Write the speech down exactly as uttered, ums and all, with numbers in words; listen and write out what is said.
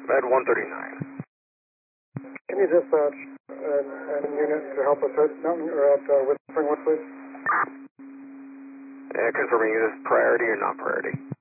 Med one thirty-nine. Can you dispatch an, an unit to help us at Mountain or at uh, Whispering Wood, please? Yeah, confirming, is this priority or non-priority?